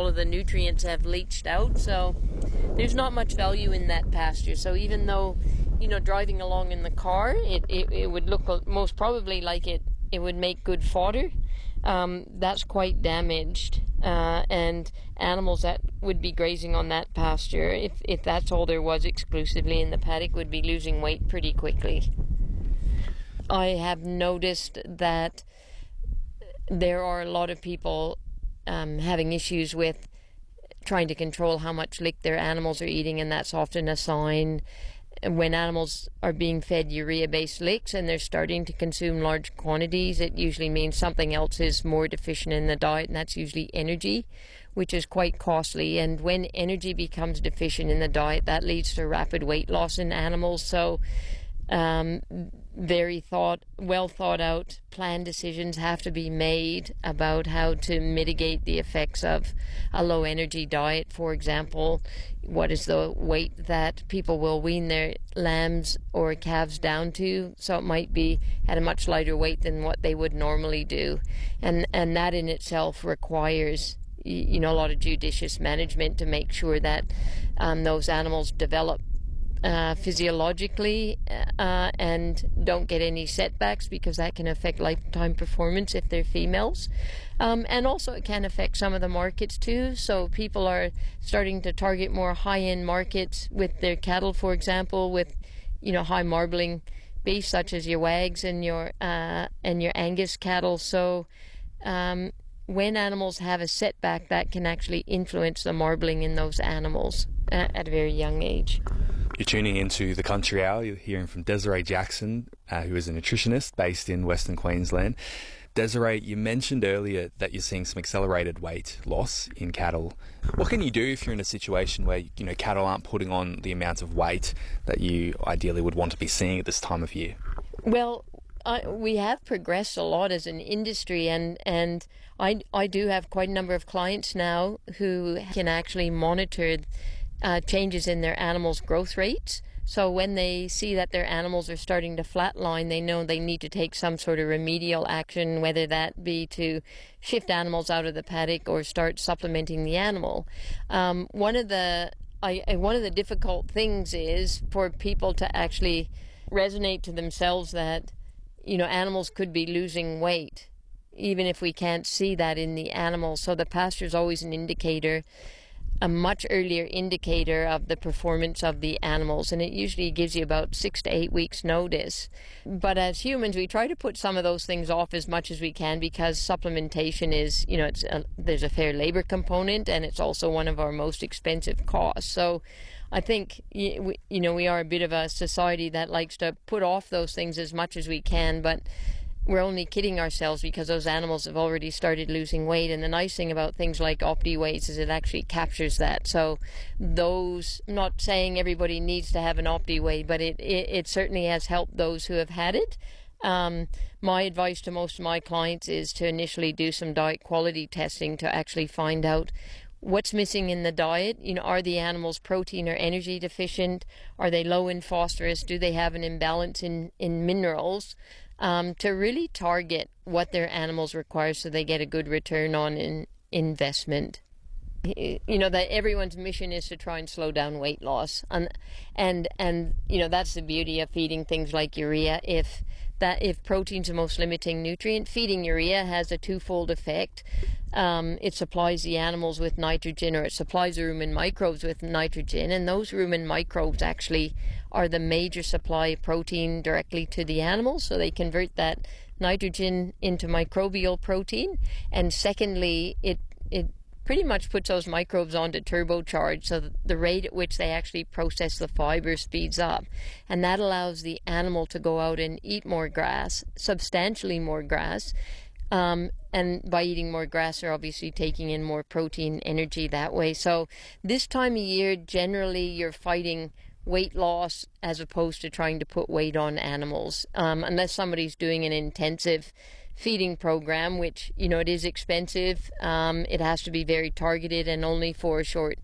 all of the nutrients have leached out, so there's not much value in that pasture. So even though, driving along in the car, it would look most probably like it would make good fodder, that's quite damaged, and animals that would be grazing on that pasture, if that's all there was exclusively in the paddock, would be losing weight pretty quickly. I have noticed that there are a lot of people having issues with trying to control how much lick their animals are eating, and that's often a sign when animals are being fed urea-based licks and they're starting to consume large quantities. It usually means something else is more deficient in the diet, and that's usually energy, which is quite costly. And when energy becomes deficient in the diet, that leads to rapid weight loss in animals. So very well thought out plan decisions have to be made about how to mitigate the effects of a low energy diet. For example, what is the weight that people will wean their lambs or calves down to? So it might be at a much lighter weight than what they would normally do, and that in itself requires a lot of judicious management to make sure that those animals develop physiologically and don't get any setbacks, because that can affect lifetime performance if they're females. And also it can affect some of the markets too. So people are starting to target more high-end markets with their cattle, for example, with high marbling beef such as your Wags and your Angus cattle. So when animals have a setback, that can actually influence the marbling in those animals at a very young age. You're tuning into The Country Hour. You're hearing from Desiree Jackson, who is a nutritionist based in Western Queensland. Desiree, you mentioned earlier that you're seeing some accelerated weight loss in cattle. What can you do if you're in a situation where cattle aren't putting on the amount of weight that you ideally would want to be seeing at this time of year? Well, we have progressed a lot as an industry, and I do have quite a number of clients now who can actually monitor changes in their animals' growth rates. So when they see that their animals are starting to flatline, they know they need to take some sort of remedial action, whether that be to shift animals out of the paddock or start supplementing the animal. One of the difficult things is for people to actually resonate to themselves that animals could be losing weight, even if we can't see that in the animal. So the pasture is always an indicator, a much earlier indicator of the performance of the animals, and it usually gives you about 6 to 8 weeks notice. But as humans, we try to put some of those things off as much as we can, because supplementation is, there's a fair labor component, and it's also one of our most expensive costs. So I think, we are a bit of a society that likes to put off those things as much as we can, but we're only kidding ourselves, because those animals have already started losing weight. And the nice thing about things like OptiWeights is it actually captures that. So I'm not saying everybody needs to have an OptiWeight, but it certainly has helped those who have had it. My advice to most of my clients is to initially do some diet quality testing to actually find out what's missing in the diet. Are the animals protein or energy deficient? Are they low in phosphorus? Do they have an imbalance in minerals? To really target what their animals require so they get a good return on investment. That everyone's mission is to try and slow down weight loss, and that's the beauty of feeding things like urea. If protein's the most limiting nutrient, feeding urea has a twofold effect. It supplies the animals with nitrogen, or it supplies the rumen microbes with nitrogen, and those rumen microbes actually are the major supply of protein directly to the animals, so they convert that nitrogen into microbial protein. And secondly, it pretty much puts those microbes onto turbocharge, so the rate at which they actually process the fiber speeds up, and that allows the animal to go out and eat more grass, substantially more grass, and by eating more grass they're obviously taking in more protein energy that way. So this time of year generally you're fighting weight loss as opposed to trying to put weight on animals, unless somebody's doing an intensive feeding program, which it is expensive. It has to be very targeted and only for a short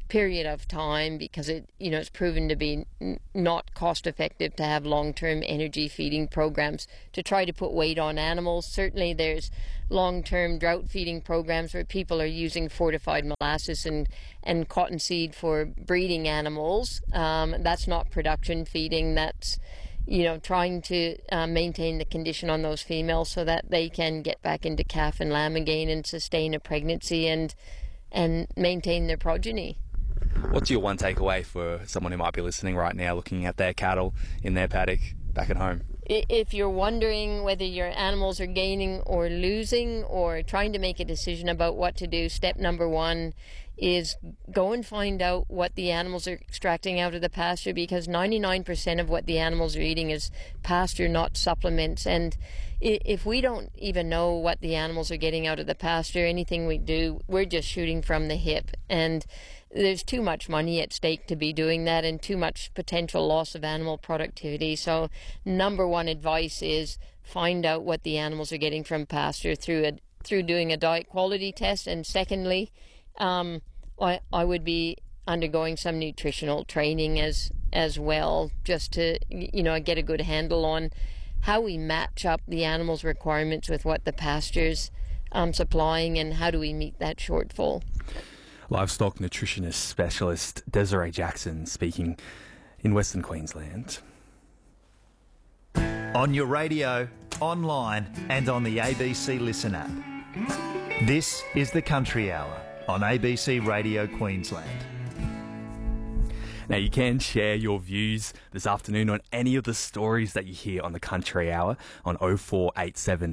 period of time because it's proven to be not cost effective to have long-term energy feeding programs to try to put weight on animals. Certainly there's long-term drought feeding programs where people are using fortified molasses and cottonseed for breeding animals. That's not production feeding. That's trying to maintain the condition on those females so that they can get back into calf and lamb again and sustain a pregnancy and maintain their progeny. What's your one takeaway for someone who might be listening right now, looking at their cattle in their paddock back at home? If you're wondering whether your animals are gaining or losing or trying to make a decision about what to do, step number one is go and find out what the animals are extracting out of the pasture, because 99% of what the animals are eating is pasture, not supplements. And if we don't even know what the animals are getting out of the pasture, anything we do, we're just shooting from the hip. And there's too much money at stake to be doing that and too much potential loss of animal productivity. So number one advice is find out what the animals are getting from pasture through doing a diet quality test. And secondly, I would be undergoing some nutritional training as well, just to get a good handle on how we match up the animals' requirements with what the pasture's supplying, and how do we meet that shortfall. Livestock nutritionist specialist Desiree Jackson speaking in Western Queensland. On your radio, online and on the ABC Listen app. This is the Country Hour on ABC Radio Queensland. Now, you can share your views this afternoon on any of the stories that you hear on the Country Hour on 0487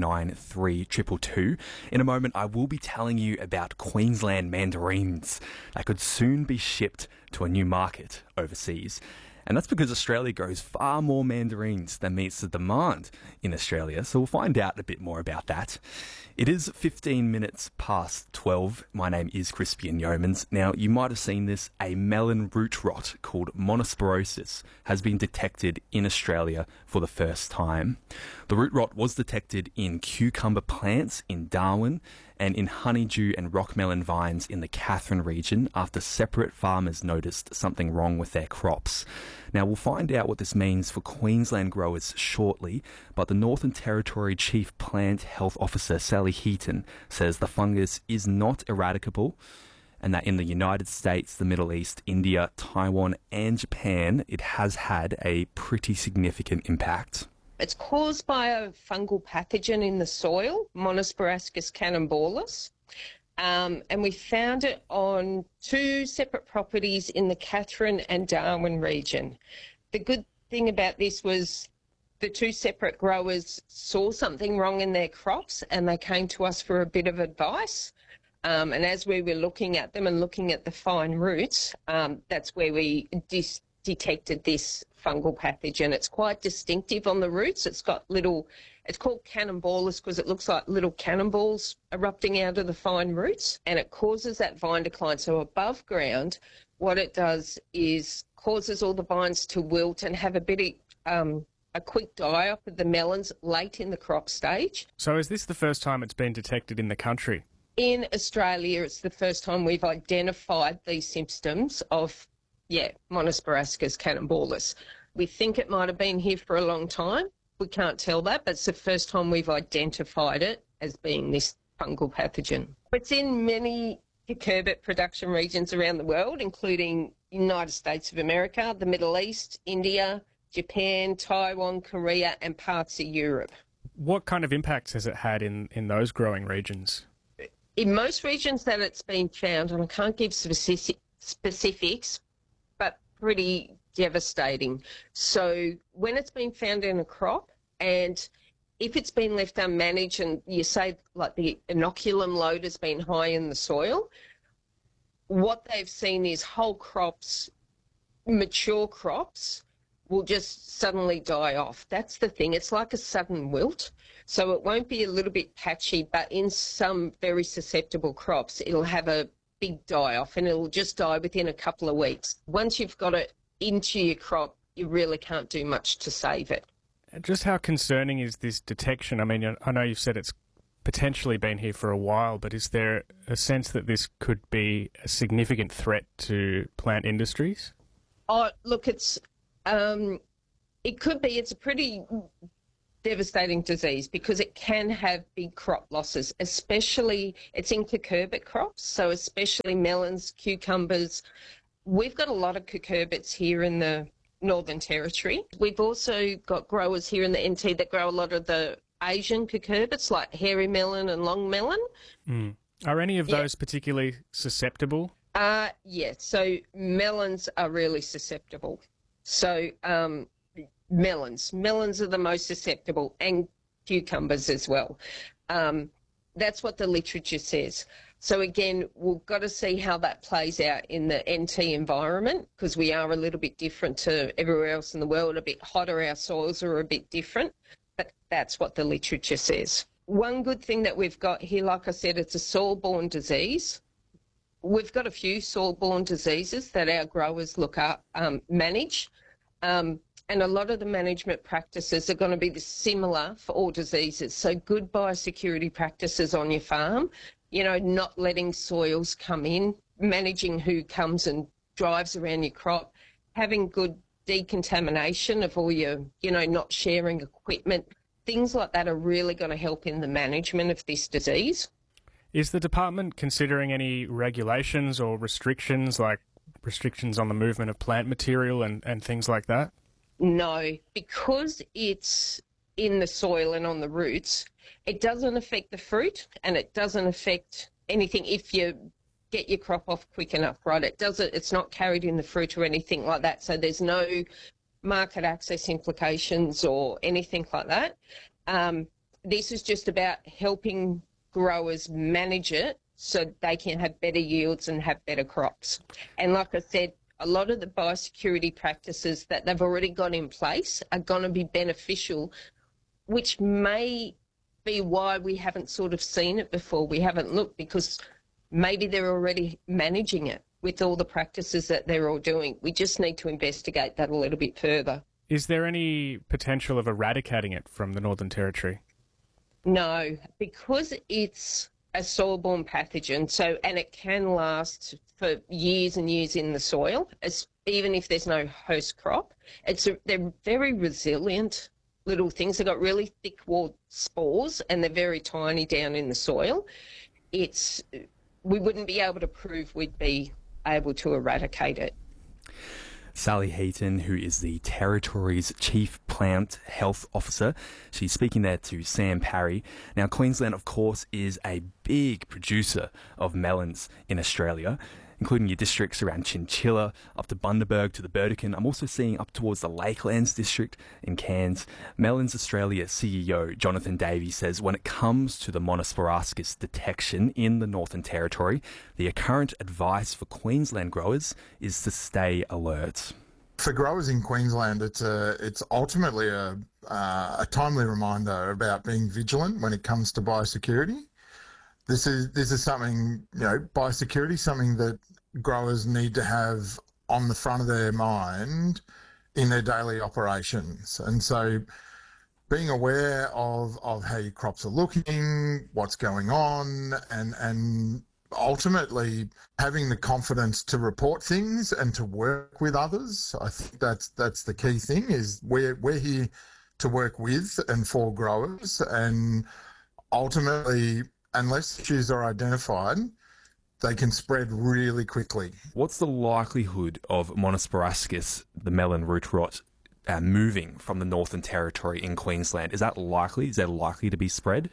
993 222. In a moment, I will be telling you about Queensland mandarins that could soon be shipped to a new market overseas. And that's because Australia grows far more mandarins than meets the demand in Australia. So we'll find out a bit more about that. It is 15 minutes past 12. My name is Crispian Yeomans. Now, you might have seen this. A melon root rot called monosporosis has been detected in Australia for the first time. The root rot was detected in cucumber plants in Darwin and in honeydew and rockmelon vines in the Katherine region after separate farmers noticed something wrong with their crops. Now, we'll find out what this means for Queensland growers shortly, but the Northern Territory Chief Plant Health Officer Sally Heaton says the fungus is not eradicable, and that in the United States, the Middle East, India, Taiwan and Japan, it has had a pretty significant impact. It's caused by a fungal pathogen in the soil, Monosporascus canomborus, and we found it on 2 separate properties in the Katherine and Darwin region. The good thing about this was the 2 separate growers saw something wrong in their crops and they came to us for a bit of advice. And as we were looking at them and looking at the fine roots, that's where we detected this fungal pathogen. It's quite distinctive on the roots. It's called canomborus because it looks like little cannonballs erupting out of the fine roots, and it causes that vine decline. So above ground, what it does is causes all the vines to wilt and have a quick die-off of the melons late in the crop stage. So is this the first time it's been detected in the country? In Australia, it's the first time we've identified these symptoms of Monosporascus canomborus. We think it might have been here for a long time. We can't tell that, but it's the first time we've identified it as being this fungal pathogen. It's in many cucurbit production regions around the world, including United States of America, the Middle East, India, Japan, Taiwan, Korea, and parts of Europe. What kind of impacts has it had in those growing regions? In most regions that it's been found, and I can't give specifics, but pretty devastating. So when it's been found in a crop, and if it's been left unmanaged and you say like the inoculum load has been high in the soil, what they've seen is whole crops, mature crops, will just suddenly die off. That's the thing. It's like a sudden wilt. So it won't be a little bit patchy, but in some very susceptible crops, it'll have a big die-off and it'll just die within a couple of weeks. Once you've got it into your crop, you really can't do much to save it. Just how concerning is this detection? I mean, I know you've said it's potentially been here for a while, but is there a sense that this could be a significant threat to plant industries? Oh, look, it could be. It's a pretty devastating disease because it can have big crop losses, especially it's in cucurbit crops, so especially melons, cucumbers. We've got a lot of cucurbits here in the Northern Territory. We've also got growers here in the NT that grow a lot of the Asian cucurbits like hairy melon and long melon. Are any of those particularly susceptible? Yeah, so melons are really susceptible. So melons are the most susceptible, and cucumbers as well. That's what the literature says. So again, we've got to see how that plays out in the NT environment because we are a little bit different to everywhere else in the world, a bit hotter, our soils are a bit different, but that's what the literature says. One good thing that we've got here, like I said, it's a soil-borne disease. We've got a few soil-borne diseases that our growers manage, and a lot of the management practices are going to be similar for all diseases. So good biosecurity practices on your farm, not letting soils come in, managing who comes and drives around your crop, having good decontamination of all your, not sharing equipment. Things like that are really going to help in the management of this disease. Is the department considering any regulations or restrictions, like restrictions on the movement of plant material and things like that? No, because it's in the soil and on the roots, it doesn't affect the fruit and it doesn't affect anything if you get your crop off quick enough, right? It's not carried in the fruit or anything like that. So there's no market access implications or anything like that. This is just about helping growers manage it so they can have better yields and have better crops. And like I said, a lot of the biosecurity practices that they've already got in place are going to be beneficial, which may be why we haven't sort of seen it before. We haven't looked because maybe they're already managing it with all the practices that they're all doing. We just need to investigate that a little bit further. Is there any potential of eradicating it from the Northern Territory? No, because it's a soil-borne pathogen, and it can last for years and years in the soil, even if there's no host crop. They're very resilient little things. They've got really thick-walled spores and they're very tiny down in the soil. We wouldn't be able to prove we'd be able to eradicate it. Sally Heaton, who is the Territory's Chief Plant Health Officer. She's speaking there to Sam Parry. Now, Queensland, of course, is a big producer of melons in Australia, including your districts around Chinchilla, up to Bundaberg to the Burdekin. I'm also seeing up towards the Lakelands district in Cairns. Melons Australia CEO Jonathan Davies says when it comes to the Monosporascus detection in the Northern Territory, the current advice for Queensland growers is to stay alert. For growers in Queensland, it's ultimately a timely reminder about being vigilant when it comes to biosecurity. This is something, biosecurity, something that growers need to have on the front of their mind in their daily operations. And so being aware of how your crops are looking, what's going on, and ultimately having the confidence to report things and to work with others. I think that's the key thing, is we're here to work with and for growers, and ultimately, unless issues are identified, they can spread really quickly. What's the likelihood of Monosporascus, the melon root rot, moving from the Northern Territory in Queensland? Is that likely? Is there likely to be spread?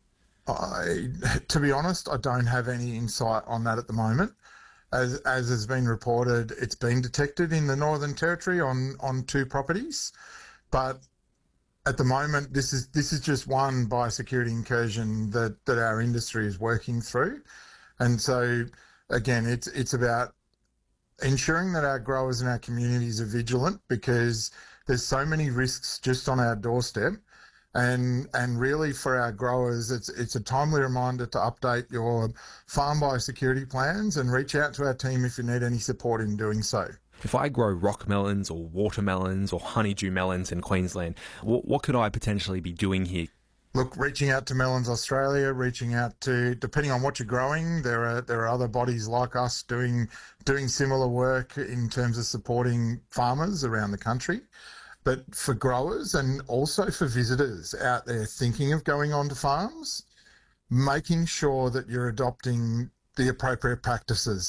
To be honest, I don't have any insight on that at the moment. As has been reported, it's been detected in the Northern Territory on 2 properties, but at the moment, this is just one biosecurity incursion that our industry is working through. And so, again, it's about ensuring that our growers and our communities are vigilant, because there's so many risks just on our doorstep. And really for our growers, it's a timely reminder to update your farm biosecurity plans and reach out to our team if you need any support in doing so. If I grow rock melons or watermelons or honeydew melons in Queensland, what could I potentially be doing here? Look, reaching out to Melons Australia, reaching out to, depending on what you're growing, there are other bodies like us doing similar work in terms of supporting farmers around the country. But for growers and also for visitors out there thinking of going onto farms, making sure that you're adopting the appropriate practices.